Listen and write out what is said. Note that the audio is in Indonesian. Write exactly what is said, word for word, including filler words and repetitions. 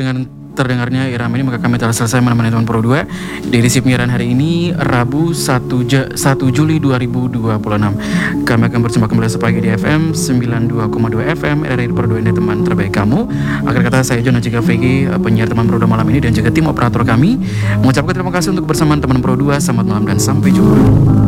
dengan terdengarnya irama ini, maka kami telah selesai menemani teman Pro dua di edisi penyiaran hari ini, Rabu satu Juli dua ribu dua puluh enam. Kami akan berjumpa kembali sepagi di F M sembilan puluh dua koma dua F M R R I Pro dua, ini teman terbaik kamu. Akhir kata, saya John dan juga V G, penyiar teman Pro dua malam ini, dan juga tim operator kami mengucapkan terima kasih untuk kebersamaan teman Pro dua. Selamat malam dan sampai jumpa.